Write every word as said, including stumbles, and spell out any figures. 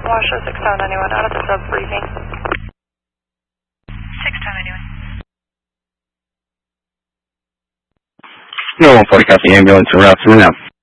Washoe six seven ninety-one, out of the sub briefing. six ten ninety-one. No one forty, copy ambulance, route through now.